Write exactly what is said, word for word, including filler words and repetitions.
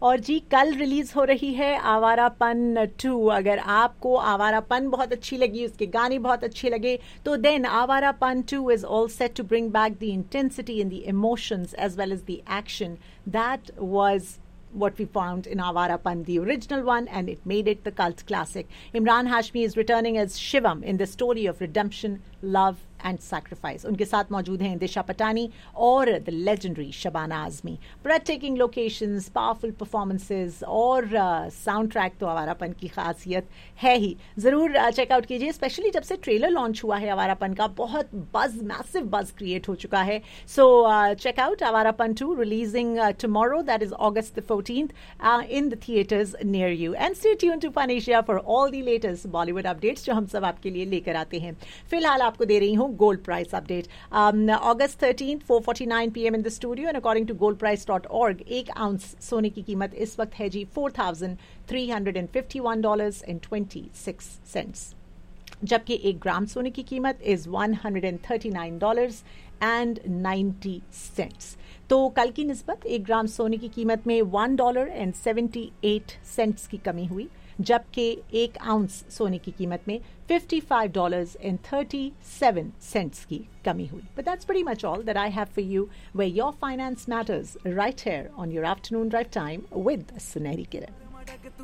और जी कल रिलीज हो रही है आवारापन टू। अगर आपको आवारापन बहुत अच्छी लगी, उसके गाने बहुत अच्छे लगे, तो then Awarapan two is all set to bring back the intensity in the emotions as well as the action that was what we found in Avarapan, the original one, and it made it the cult classic. Imran Hashmi is returning as Shivam in the story of redemption, love and sacrifice. उनके साथ मौजूद हैं दिशा पटानी और the legendary Shabana Azmi. Breathtaking locations, powerful performances और sound track तो आवारापन की खासियत है ही. ज़रूर चेकआउट कीजिए, स्पेशली जब से ट्रेलर लॉन्च हुआ है आवारापन का, बहुत बज, मैसिव बज क्रिएट हो चुका है. सो checkout Awarapan to, releasing tomorrow, that is August the fourteenth, uh, in the theaters near you. And stay tuned to Fun Asia for all the latest Bollywood updates जो हम सब आपके लिए लेकर आते हैं. फिलहाल आपको दे रही हूँ gold price update. August thirteenth, four forty-nine p m in the studio, and according to gold price dot org, एक आउंस सोने की कीमत इस वक्त है जी four thousand three hundred fifty-one dollars and twenty-six cents, जबकि एक ग्राम सोने की कीमत is one hundred thirty-nine dollars and ninety cents. तो कल की निस्बत एक ग्राम सोने की कीमत में one dollar and seventy-eight cents की कमी हुई, जबकि एक आउंस सोने की कीमत में fifty-five dollars and thirty-seven cents की कमी हुई. But that's pretty much all that I have for you, where your finance matters, right here on your afternoon drive time with Sunehri Kiran.